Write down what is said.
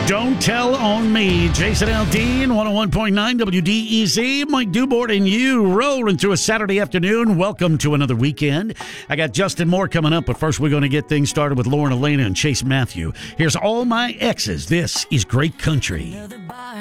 Don't Tell on Me. Jason Aldean, 101.9 WDEZ. Mike Dubort and you rolling through a Saturday afternoon. Welcome to another weekend. I got Justin Moore coming up, but first we're going to get things started with Lauren Elena and Chase Matthew. Here's All My Exes. This is Great Country.